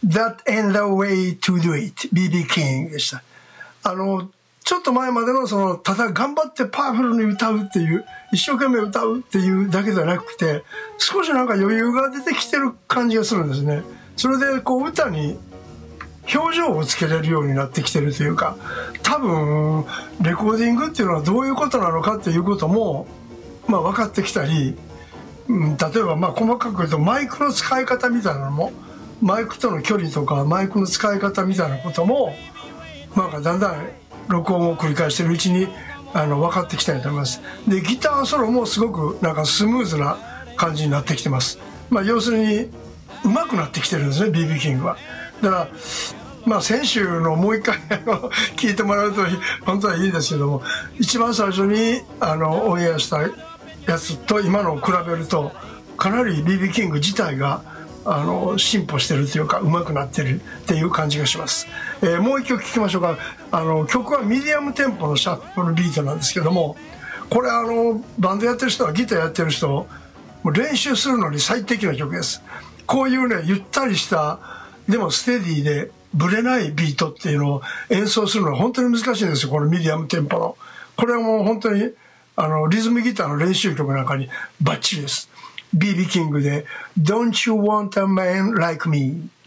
That ain't the way to do it. BB King でした。ちょっと前までのただ頑張ってパワフルに歌うっていう、一生懸命歌うっていうだけじゃなくて、少しなんか余裕が出てきてる感じがするんですね。それでこう歌に表情をつけれるようになってきてるというか、多分レコーディングっていうのはどういうことなのかっていうことも、分かってきたり、例えば細かく言うとマイクの使い方みたいなのも、マイクとの距離とかマイクの使い方みたいなこともだんだん録音を繰り返しているうちに分かってきたいと思います。でギターソロもすごくなんかスムーズな感じになってきてます。要するに上手くなってきてるんですね、 BB キングは。だから先週のもう一回聞いてもらうと本当はいいですけども、一番最初にオンエアしたやつと今のを比べるとかなり BB キング自体が進歩してるというか上手くなってるっていう感じがします。もう一曲聴きましょうか。曲はミディアムテンポのシャッフルビートなんですけども、これバンドやってる人はギターやってる人もう練習するのに最適な曲です。こういうねゆったりしたでもステディでブレないビートっていうのを演奏するのは本当に難しいんですよ、このミディアムテンポの。これはもう本当にリズムギターの練習曲なんかにバッチリです。BB キングで Don't You Want a Man Like Me。